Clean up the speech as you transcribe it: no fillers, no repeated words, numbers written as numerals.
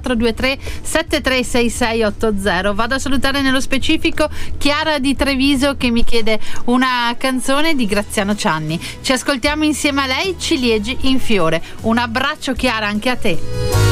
0423 736680. Vado a salutare nello specifico Chiara di Treviso che mi chiede una canzone di Graziano Cianni. Ci ascoltiamo insieme a lei, Ciliegi in fiore. Un abbraccio Chiara anche a te.